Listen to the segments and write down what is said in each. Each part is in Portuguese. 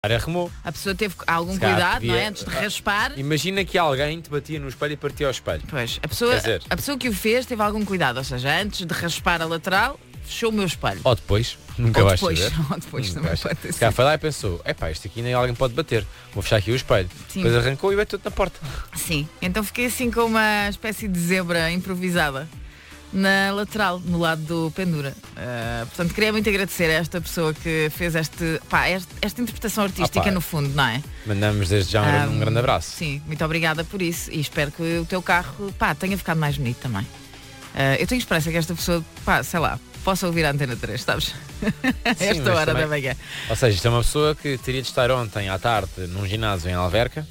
Arrumou. A pessoa teve algum Se calhar cuidado, podia- não é? Antes de raspar. Imagina que alguém te batia no espelho e partia ao espelho. Pois, Quer dizer- a pessoa que o fez teve algum cuidado, ou seja, antes de raspar a lateral, fechou o meu espelho. Ou depois, nunca Ou vais depois, saber. ou depois também pode ter Se calhar sido. foi lá e pensou, isto aqui nem alguém pode bater. Vou fechar aqui o espelho. Sim. Depois arrancou e bateu na porta. Sim, então fiquei assim com uma espécie de zebra improvisada na lateral, no lado do pendura. Portanto, queria muito agradecer a esta pessoa que fez esta interpretação artística, no fundo, não é? Mandamos desde já um grande abraço. Sim, muito obrigada por isso e espero que o teu carro, tenha ficado mais bonito também. Eu tenho esperança que esta pessoa, sei lá, possa ouvir a Antena 3, sabes? Esta mas hora também- da manhã. Ou seja, isto é uma pessoa que teria de estar ontem à tarde num ginásio em Alverca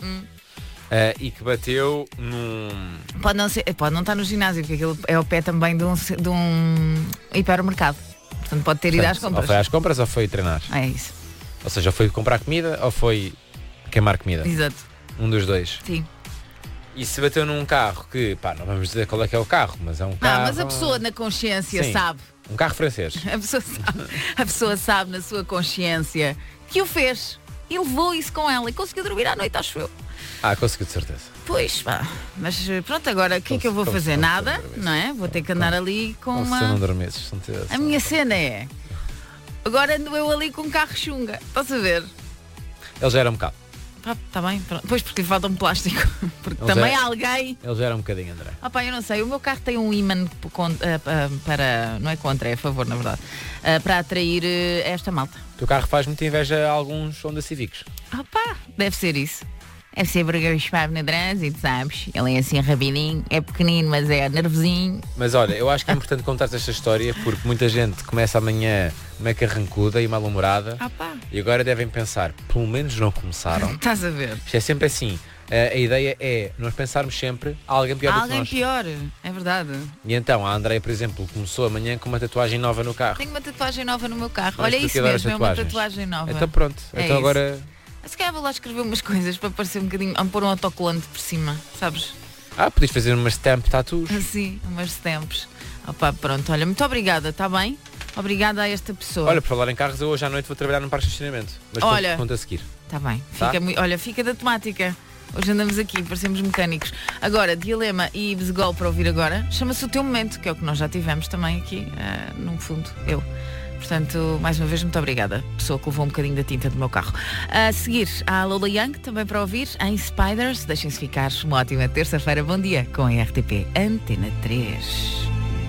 e que bateu num... Pode não estar no ginásio, porque aquilo é ao pé também de um hipermercado. Portanto, pode ter ido às Ou compras. foi às compras ou foi treinar. É isso. Ou seja, ou foi comprar comida ou foi queimar comida. Exato. Um dos dois. Sim. E se bateu num carro que, não vamos dizer qual é que é o carro, mas é um carro... Mas a pessoa na consciência Sim. sabe. Um carro francês. A pessoa sabe na sua consciência que o fez. E levou isso com ela e conseguiu dormir à noite, acho eu. Conseguiu de certeza. Pois, mas pronto, agora o que é que eu vou Como fazer? se não Nada, dormisse. não é? Vou ter que andar ali com Como se uma... não dormesses. Se não tivesse- A minha cena é... Agora ando eu ali com um carro chunga. Estás a ver? Ele já era um bocado. Está bem, pronto. Pois porque lhe falta um plástico. Porque Ele também já- alguém... Ele já era um bocadinho, André. Eu não sei, o meu carro tem um ímã para... Não é contra, é a favor, na verdade. Para atrair esta malta. O teu carro faz muita inveja a alguns Honda Civics. Deve ser isso. Deve ser porque eu espavo no trânsito, sabes? Ele é assim rapidinho, é pequenino, mas é nervosinho. Mas olha, eu acho que é importante contar esta história porque muita gente começa amanhã meio carrancuda e mal-humorada e agora devem pensar, pelo menos não começaram. Estás a ver? Isto é sempre assim. A ideia é nós pensarmos sempre há alguém pior do que Alguém nós. pior, é verdade. E então a Andréia, por exemplo, começou amanhã com uma tatuagem nova no carro. Tenho uma tatuagem nova no meu carro. Mas Olha tu que isso adoras mesmo, é uma tatuagens. tatuagem nova. Então pronto. É então isso. agora... Se calhar vou lá escrever umas coisas para parecer um bocadinho, a pôr um autocolante por cima, sabes? podias fazer umas stamp tattoos. Assim, umas stamps. Pronto, olha, muito obrigada, está bem? Obrigada a esta pessoa. Olha, por falar em carros, eu hoje à noite vou trabalhar num parque de estacionamento. Mas Olha. conto a seguir. Está bem. Tá? Fica da temática. Hoje andamos aqui, parecemos mecânicos. Agora, Dilema e Bezegol para ouvir agora. Chama-se O Teu Momento, que é o que nós já tivemos também aqui, no fundo, eu. Portanto, mais uma vez, muito obrigada. Pessoa que levou um bocadinho da tinta do meu carro. A seguir, há a Lola Young, também para ouvir, em Spiders. Deixem-se ficar. Uma ótima terça-feira. Bom dia com a RTP Antena 3.